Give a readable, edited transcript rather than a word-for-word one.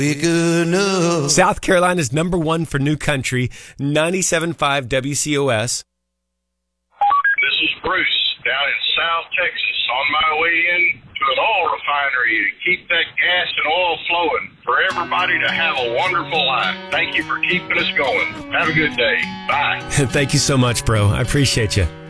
South Carolina's number one for new country, 97.5 WCOS. This is Bruce down in South Texas on my way in to an oil refinery to keep that gas and oil flowing for everybody to have a wonderful life. Thank you for keeping us going. Have a good day. Bye. Thank you so much, bro. I appreciate you.